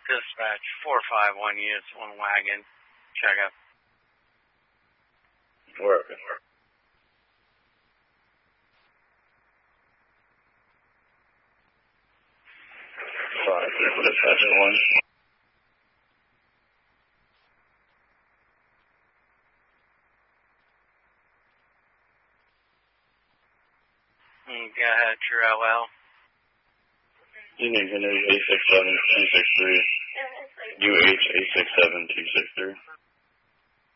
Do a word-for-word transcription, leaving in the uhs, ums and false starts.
Dispatch four five one units, one wagon. Check up. Working. Five, dispatch one. Mm, go ahead, your L L. You need to know eight six seven two six three. U H eight six seven two six three.